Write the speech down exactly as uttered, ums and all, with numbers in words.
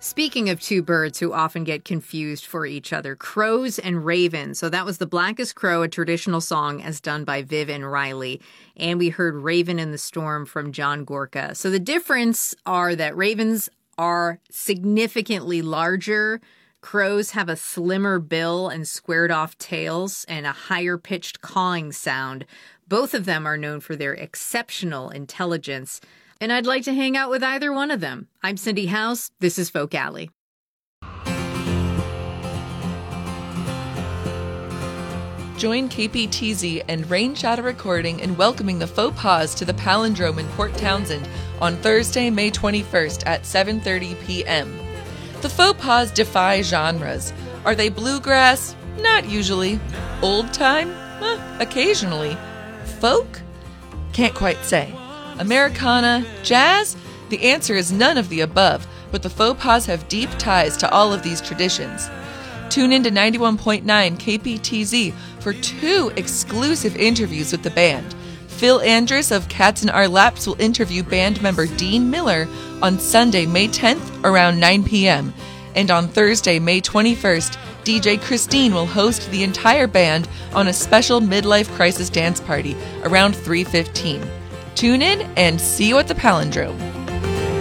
Speaking of two birds who often get confused for each other, crows and ravens. So that was The Blackest Crow, a traditional song as done by Viv and Riley. And we heard Raven in the Storm from John Gorka. So the difference are that ravens are significantly larger. Crows have a slimmer bill and squared off tails and a higher pitched cawing sound. Both of them are known for their exceptional intelligence. And I'd like to hang out with either one of them. I'm Cindy House. This is Folk Alley. Join K P T Z and Rain Shadow Recording in welcoming the Faux Pas to the Palindrome in Port Townsend on Thursday, May twenty-first at seven thirty p.m. The Faux Pas defy genres. Are they bluegrass? Not usually. Old time? Eh, occasionally. Folk? Can't quite say. Americana? Jazz? The answer is none of the above, but the Faux Pas have deep ties to all of these traditions. Tune in to ninety-one point nine K P T Z for two exclusive interviews with the band. Phil Andrus of Cats in Our Laps will interview band member Dean Miller on Sunday, May tenth around nine p.m. And on Thursday, May twenty-first, D J Christine will host the entire band on a special midlife crisis dance party around three fifteen. Tune in and see you at the Palindrome.